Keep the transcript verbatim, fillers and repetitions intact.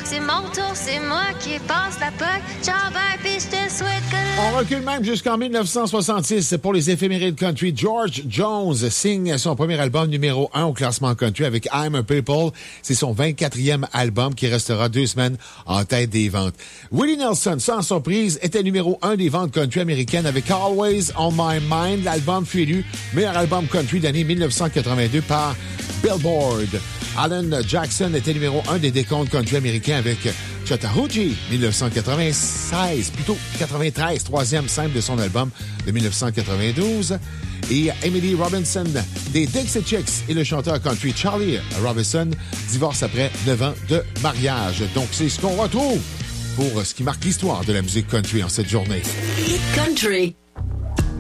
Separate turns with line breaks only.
que c'est mon tour, c'est moi qui passe la poque. Ciao, bye, pis je te souhaite que...
On recule même jusqu'en dix-neuf cent soixante-six pour les éphémérides country. George Jones signe son premier album numéro un au classement country avec I'm a People. C'est son vingt-quatrième album qui restera deux semaines en tête des ventes. Willie Nelson, sans surprise, était numéro un des ventes country américaines avec Always on My Mind. L'album fut élu meilleur album country d'année dix-neuf cent quatre-vingt-deux par Billboard. Alan Jackson était numéro un des décomptes country américains avec Chattahoochee, dix-neuf cent quatre-vingt-seize, plutôt quatre-vingt-treize, troisième simple de son album de dix-neuf cent quatre-vingt-douze. Et Emily Robinson des Dixie Chicks et le chanteur country Charlie Robinson divorcent après neuf ans de mariage. Donc, c'est ce qu'on retrouve pour ce qui marque l'histoire de la musique country en cette journée.
Country.